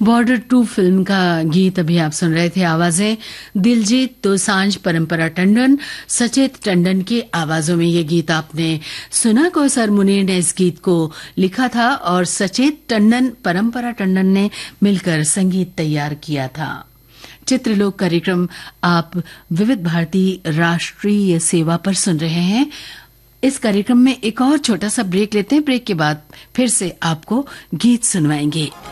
Border 2 film का गीत अभी आप सुन रहे थे। आवाजें दिलजीत दोसांझ, परंपरा टंडन, सचेत टंडन की आवाजों में ये गीत आपने सुना। कौसर मुनीर ने इस गीत को लिखा था और सचेत टंडन, परंपरा टंडन ने मिलकर संगीत तैयार किया था। चित्रलोक कार्यक्रम आप विविध भारती राष्ट्रीय सेवा पर सुन रहे हैं। इस कार्यक्रम में एक और छोटा सा ब्रेक लेते हैं। ब्रेक के बाद फिर से आपको गीत सुनवाएंगे।